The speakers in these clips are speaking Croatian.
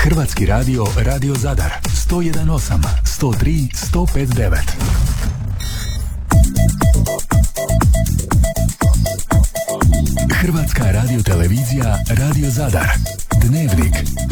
Hrvatski radio, Radio Zadar, 101.8, 103, 105.9. Hrvatska radiotelevizija, Radio Zadar, Dnevnik.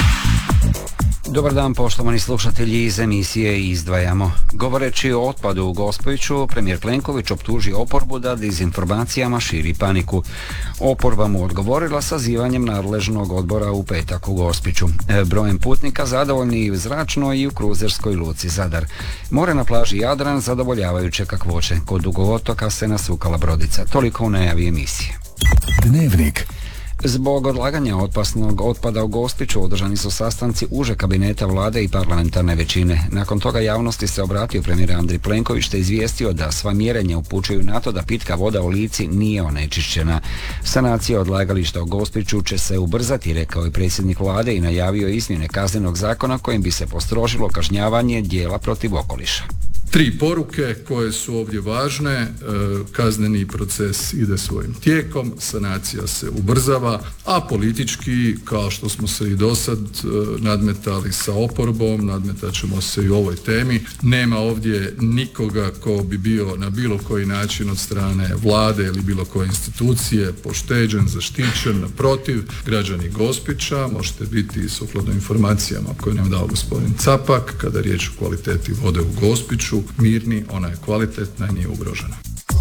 Dobar dan, poštovani slušatelji, iz emisije Izdvajamo. Govoreći o otpadu u Gospiću, premijer Plenković optužio oporbu da dezinformacijama širi paniku. Oporba mu odgovorila sazivanjem nadležnog odbora u petak u Gospiću. Brojem putnika zadovoljni i u zračnoj i u kruzerskoj luci Zadar. More na plaži Jadran zadovoljavajuće kakvoće. Kod Dugovotoka se nasukala brodica. Toliko u najavi emisije. Dnevnik. Zbog odlaganja opasnog otpada u Gospiću održani su sastanci uže kabineta vlade i parlamentarne većine. Nakon toga javnosti se obratio premijer Andrej Plenković te izvijestio da sva mjerenja upućuju na to da pitka voda u Lici nije onečišćena. Sanacija odlagališta u Gospiću će se ubrzati, rekao je predsjednik vlade i najavio izmjene kaznenog zakona kojim bi se postrožilo kažnjavanje djela protiv okoliša. 3 poruke koje su ovdje važne. Kazneni proces ide svojim tijekom, sanacija se ubrzava, a politički, kao što smo se i dosad nadmetali sa oporbom, nadmetat ćemo se i u ovoj temi. Nema ovdje nikoga ko bi bio na bilo koji način od strane vlade ili bilo koje institucije pošteđen, zaštićen. Naprotiv, građani Gospića, možete biti sukladno informacijama koje nam dao gospodin Capak, kada je riječ o kvaliteti vode u Gospiću, mirni, ona je kvalitetna i nije ugrožena.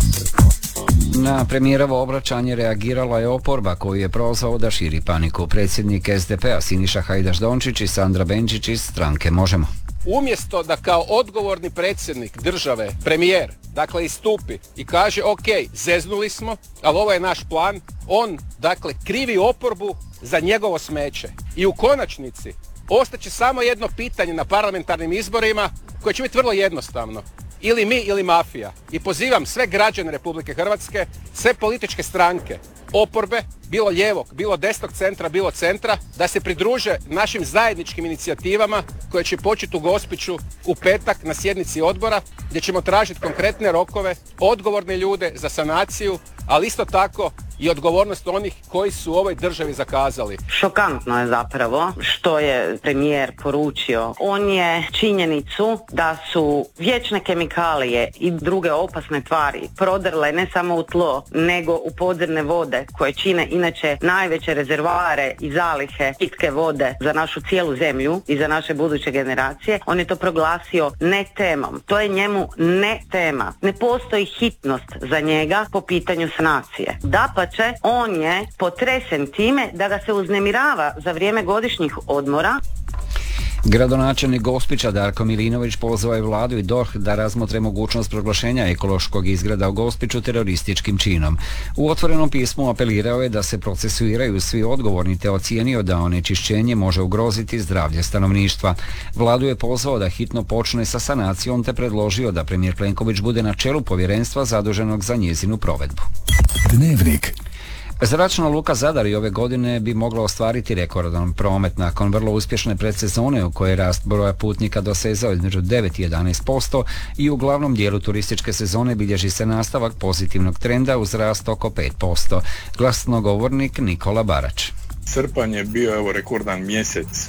Na premijerovo obraćanje reagirala je oporba koju je prozvao da širi paniku. Predsjednik SDP-a Siniša Hajdaš Dončić i Sandra Benčić iz stranke Možemo. Umjesto da kao odgovorni predsjednik države, premijer, dakle istupi i kaže ok, zeznuli smo, ali ovo je naš plan, on dakle krivi oporbu za njegovo smeće. I u konačnici ostaće samo jedno pitanje na parlamentarnim izborima koje će biti vrlo jednostavno. Ili mi ili mafija. I pozivam sve građane Republike Hrvatske, sve političke stranke, oporbe, bilo lijevog, bilo desnog centra, bilo centra, da se pridruže našim zajedničkim inicijativama koje će početi u Gospiću u petak na sjednici odbora, gdje ćemo tražiti konkretne rokove, odgovorne ljude za sanaciju, ali isto tako i odgovornost onih koji su u ovoj državi zakazali. Šokantno je zapravo što je premijer poručio. On je činjenicu da su vječne kemikalije i druge opasne tvari prodrle ne samo u tlo, nego u podzemne vode koje čine inače najveće rezervoare i zalihe pitke vode za našu cijelu zemlju i za naše buduće generacije. On je to proglasio ne temom. To je njemu ne tema. Ne postoji hitnost za njega po pitanju sanacije. Dapače, on je potresen time da ga se uznemirava za vrijeme godišnjih odmora. Gradonačelnik Gospića Darko Milinović pozvao je vladu i DORH da razmotre mogućnost proglašenja ekološkog izgrada u Gospiću terorističkim činom. U otvorenom pismu apelirao je da se procesuiraju svi odgovorni te ocijenio da onečišćenje može ugroziti zdravlje stanovništva. Vladu je pozvao da hitno počne sa sanacijom te predložio da premijer Plenković bude na čelu povjerenstva zaduženog za njezinu provedbu. Dnevnik. Zračna luka Zadar i ove godine bi mogla ostvariti rekordan promet nakon vrlo uspješne predsezone u kojoj je rast broja putnika dosezao između 9 i 11% i u glavnom dijelu turističke sezone bilježi se nastavak pozitivnog trenda uz rast oko 5%. Glasnogovornik Nikola Barač. Srpanj je bio rekordan mjesec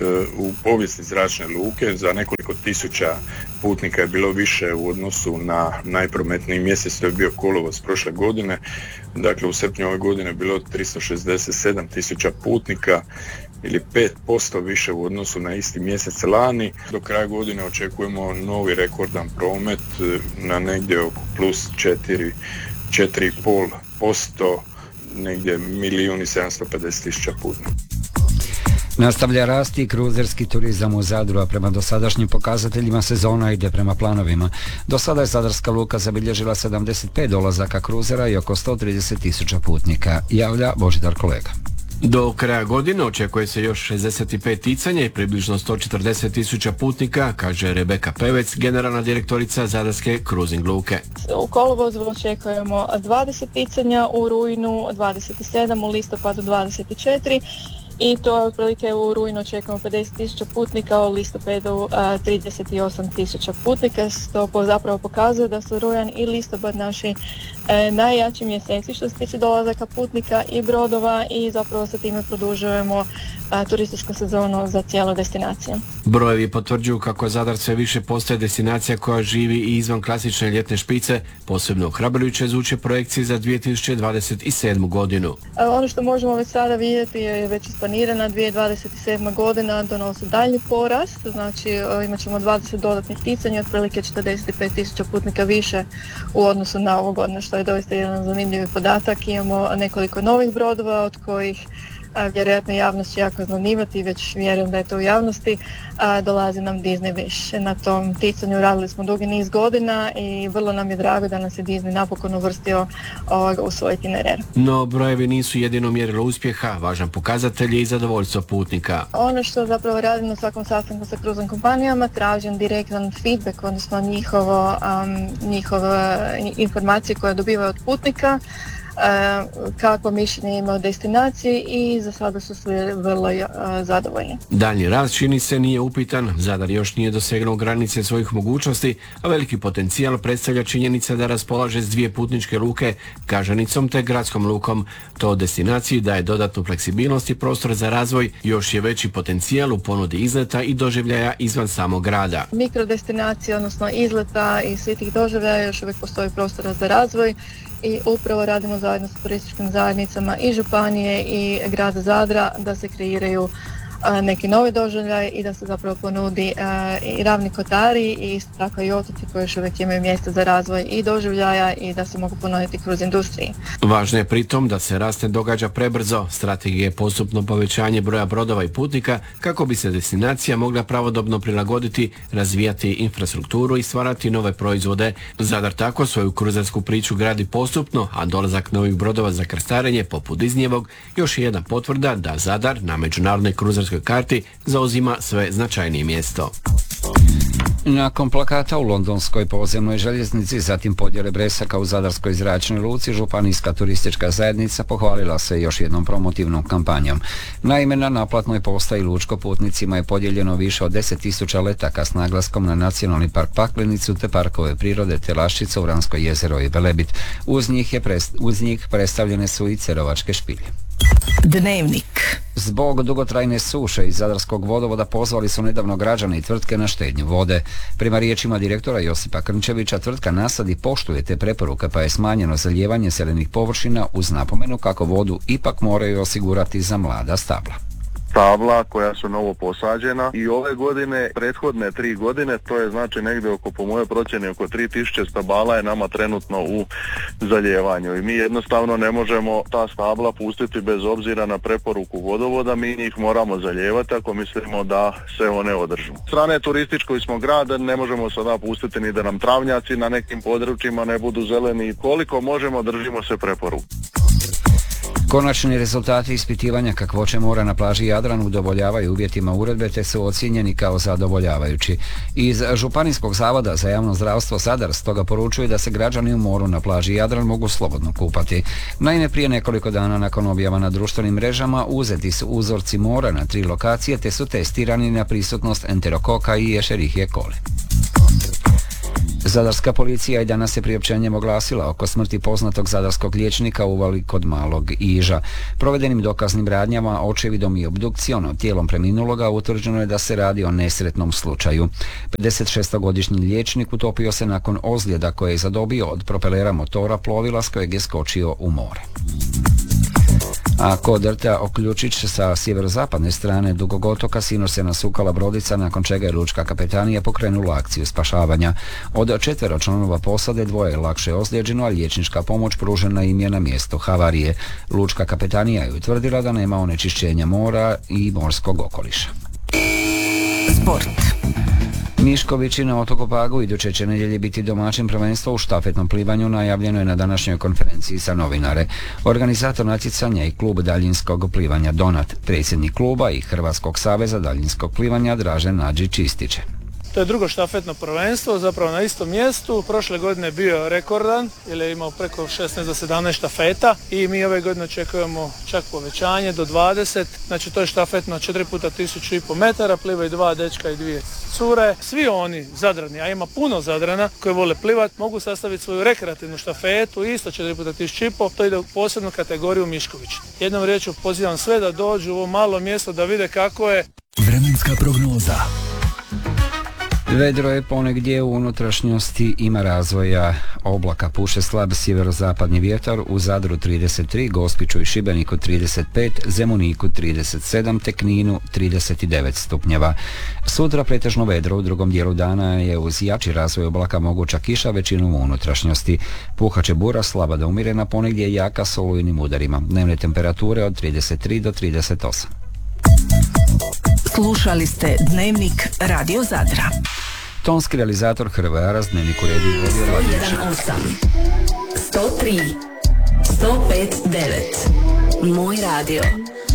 u povijesti zračne luke, za nekoliko tisuća putnika je bilo više u odnosu na najprometniji mjesec, to je bio kolovoz prošle godine. Dakle, u srpnju ove godine je bilo 367 tisuća putnika ili 5% više u odnosu na isti mjesec lani. Do kraja godine očekujemo novi rekordan promet na negdje oko plus 4,5%, negdje 1.750.000 putnika. Nastavlja rasti kruzerski turizam u Zadru, a prema dosadašnjim pokazateljima sezona ide prema planovima. Do sada je Zadarska luka zabilježila 75 dolazaka kruzera i oko 130.000 putnika, javlja Božidar Kolega. Do kraja godine očekuje se još 65 ticanja i približno 140.000 putnika, kaže Rebeka Pevec, generalna direktorica Zadarske kruzing luke. U kolovozu očekujemo 20 ticanja, u rujnu 27, u listopadu 24 i to je otprilike u rujnu očekujemo 50.000 putnika, u listopadu 38.000 putnika. To zapravo pokazuje da su rujan i listopad naši najjači mjeseci što se tiče dolazaka putnika i brodova i zapravo sa time produžujemo turističku sezonu za cijelu destinaciju. Brojevi potvrđuju kako Zadar sve više postaje destinacija koja živi i izvan klasične ljetne špice, posebno ohrabrujuće zvuče projekcije za 2027. godinu. Ono što možemo već sada vidjeti je već isplanirana 2027. godina donosi daljnji porast, znači imat ćemo 20 dodatnih ticanja, otprilike 45.000 putnika više u odnosu na ovu godinu, što je doista jedan zanimljiv podatak. Imamo nekoliko novih brodova od kojih vjerojatno javnost će jako zanimati, već vjerujem da je to u javnosti, dolazi nam Disney Wish. Na tom ticanju radili smo dugi niz godina i vrlo nam je drago da nas je Disney napokon uvrstio u svoj itinerar. No, brojevi nisu jedino mjerilo uspjeha, važan pokazatelj je i zadovoljstvo putnika. Ono što zapravo radimo na svakom sastanku sa cruising kompanijama, tražim direktan feedback, odnosno njihove informacije koje dobivaju od putnika, kakvo mišljenje ima o destinaciji i za sada su svi vrlo zadovoljni. Daljnji rast čini se nije upitan, Zadar još nije dosegnuo granice svojih mogućnosti, a veliki potencijal predstavlja činjenica da raspolaže s 2 putničke luke, Gaženicom te gradskom lukom. To destinaciji daje dodatnu fleksibilnost i prostor za razvoj, još je veći potencijal u ponudi izleta i doživljaja izvan samog grada. Mikrodestinacije, odnosno izleta i svih tih doživljaja još uvijek postoji prostora za razvoj i upravo radimo zajedno sa turističkim zajednicama i županije i grada Zadra da se kreiraju neki novi doživljaj i da se zapravo ponudi i Ravni kotari i isto tako i otoci koji još uvijek imaju mjesta za razvoj i doživljaja i da se mogu ponuditi kroz industriji. Važno je pritom da se rast ne događa prebrzo. Strategija je postupno povećanje broja brodova i putnika kako bi se destinacija mogla pravodobno prilagoditi, razvijati infrastrukturu i stvarati nove proizvode. Zadar tako svoju kruzersku priču gradi postupno, a dolazak novih brodova za krstarenje poput Disneyevog još je jedna potvrda da Zadar na međunarodnoj kruzerskoj karti zauzima sve značajnije mjesto. Nakon plakata u londonskoj podzemnoj željeznici, zatim podjele bresaka u Zadarskoj zračnoj luci, županijska turistička zajednica pohvalila se još jednom promotivnom kampanjom. Naime, na naplatnoj postaji Lučko putnicima je podijeljeno više od 10.000 letaka s naglaskom na Nacionalni park Paklenicu te parkove prirode Telaščica, Uransko jezero i Velebit. Uz njih predstavljene su i Cerovačke špilje. Dnevnik. Zbog dugotrajne suše iz Zadarskog vodovoda pozvali su nedavno građane i tvrtke na štednju vode. Prema riječima direktora Josipa Krnčevića, tvrtka Nasad poštuje te preporuke pa je smanjeno zalijevanje zelenih površina uz napomenu kako vodu ipak moraju osigurati za mlada stabla. Stabla koja su novo posađena i ove godine, prethodne 3 godine, to je znači negdje oko, po mojoj procjeni, oko 3000 stabala je nama trenutno u zaljevanju i mi jednostavno ne možemo ta stabla pustiti bez obzira na preporuku vodovoda, mi njih moramo zalijevati ako mislimo da se one održu. S strane turističkoj smo grad, ne možemo sada pustiti ni da nam travnjaci na nekim područjima ne budu zeleni, koliko možemo držimo se preporuku. Konačni rezultati ispitivanja kakvoće mora na plaži Jadran udovoljavaju uvjetima uredbe te su ocijenjeni kao zadovoljavajući. Iz Županijskog zavoda za javno zdravstvo Zadar stoga poručuje da se građani u moru na plaži Jadran mogu slobodno kupati. Naime, prije nekoliko dana nakon objava na društvenim mrežama uzeti su uzorci mora na 3 lokacije te su testirani na prisutnost enterokoka i Escherichia coli. Zadarska policija i danas je priopćenjem oglasila oko smrti poznatog zadarskog liječnika u Uvali kod Malog Iža. Provedenim dokaznim radnjama, očevidom i obdukcijom tijelom preminuloga utvrđeno je da se radi o nesretnom slučaju. 56-godišnji liječnik utopio se nakon ozljeda koje je zadobio od propelera motora plovila s kojeg je skočio u more. A kod rta Oključić sa sjeverozapadne strane Dugog otoka sinoć se nasukala brodica nakon čega je Lučka kapetanija pokrenula akciju spašavanja. Od 4 članova posade 2 je lakše ozlijeđeno, a liječnička pomoć pružena im je na mjesto havarije. Lučka kapetanija je utvrdila da nema onečišćenja mora i morskog okoliša. Sport. Miškovići na otoku Pagu iduće će nedjelje biti domaćin prvenstva u štafetnom plivanju, najavljeno je na današnjoj konferenciji za novinare. Organizator natjecanja i klub daljinskog plivanja Donat, predsjednik kluba i Hrvatskog saveza daljinskog plivanja Dražen Nadžić ističe. To je drugo štafetno prvenstvo, zapravo na istom mjestu. Prošle godine je bio rekordan, jer je imao preko 16 do 17 štafeta i mi ove godine očekujemo čak povećanje do 20. Znači to je štafetno 4 puta 1500 metara, plivaju 2 dečka i 2 cure. Svi oni Zadrani, a ima puno Zadrana koji vole plivat, mogu sastaviti svoju rekreativnu štafetu, isto 4 puta 1500, to ide u posebnu kategoriju Mišković. Jednom riječju pozivam sve da dođu u ovo malo mjesto da vide kako je. Vremenska prognoza. Vedro je ponegdje, u unutrašnjosti ima razvoja oblaka, puše slab sjeverozapadni vjetar, u Zadru 33, Gospiću i Šibeniku 35, Zemuniku 37, te Kninu 39 stupnjeva. Sutra pretežno vedro, u drugom dijelu dana je uz jači razvoj oblaka moguća kiša, većinom u unutrašnjosti. Puhaće bura, slaba do umjerena, ponegdje jaka s olujnim udarima. Dnevne temperature od 33 do 38. Slušali ste Dnevnik Radio Zadra. Tonski realizator Hrvoje Aras, Dnevnik uredio i vodio Radio 101.8 103 105.9 Moj radio.